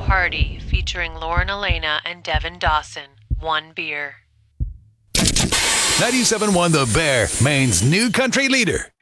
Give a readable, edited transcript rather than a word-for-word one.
Party featuring Lauren Elena and Devin Dawson. One beer. 97.1 The Bear, Maine's new country leader.